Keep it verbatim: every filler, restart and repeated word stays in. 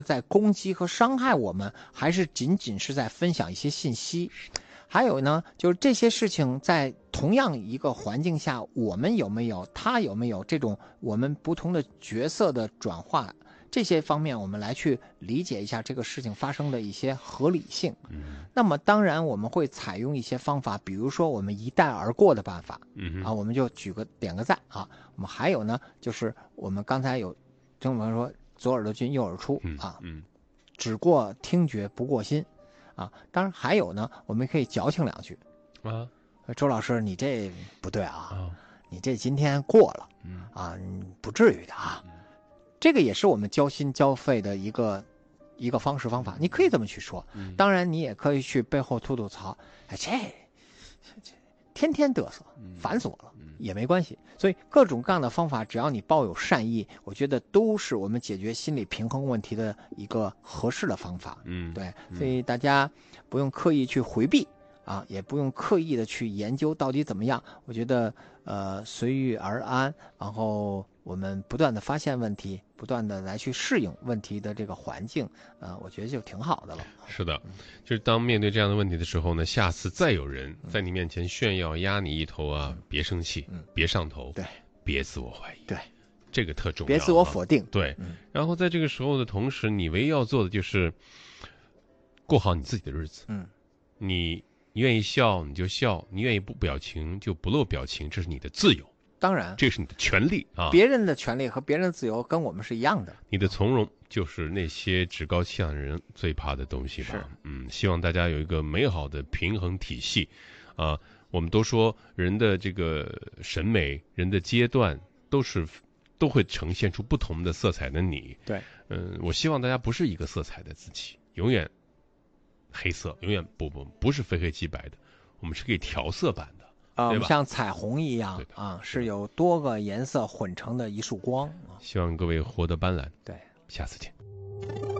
在攻击和伤害我们，还是仅仅是在分享一些信息？还有呢，就是这些事情在同样一个环境下，我们有没有，他有没有这种我们不同的角色的转化？这些方面我们来去理解一下这个事情发生的一些合理性。 嗯， 那么当然我们会采用一些方法，比如说我们一带而过的办法。 嗯啊，我们就举个点个赞啊。我们还有呢，就是我们刚才有中文说左耳朵进右耳出嗯啊， 嗯只过听觉不过心啊。当然还有呢，我们可以矫情两句。 啊周老师，你这不对啊， 啊你这今天过了嗯啊，不至于的啊。这个也是我们交心交肺的一个一个方式方法，你可以这么去说。 嗯当然，你也可以去背后吐吐槽，哎，这这天天嘚瑟，烦死我了，也没关系。所以各种各样的方法，只要你抱有善意，我觉得都是我们解决心理平衡问题的一个合适的方法。 嗯， 对，所以大家不用刻意去回避啊，也不用刻意的去研究到底怎么样。我觉得呃随遇而安，然后我们不断的发现问题，不断的来去适应问题的这个环境，呃，我觉得就挺好的了。 是的，就是当面对这样的问题的时候呢，下次再有人在你面前炫耀压你一头啊，别生气， 嗯别上头， 对， 别自我怀疑， 对， 这个特重要， 别自我否定。 对，然后在这个时候的同时，你唯一要做的就是过好你自己的日子。 嗯， 你你愿意笑你就笑，你愿意不表情就不露表情，这是你的自由， 当然， 这是你的权利啊。 别人的权利和别人的自由跟我们是一样的。 你的从容就是那些趾高气扬的人最怕的东西吧。 是， 嗯，希望大家有一个美好的平衡体系啊。我们都说人的这个审美，人的阶段都是都会呈现出不同的色彩的你。 对， 嗯，我希望大家不是一个色彩的自己，永远黑色，永远不不不是非黑即白的，我们是可以调色版的。 啊、 对吧像彩虹一样对的啊，是有多个颜色混成的一束光啊。 希望各位活得斑斓。 对， 下次见。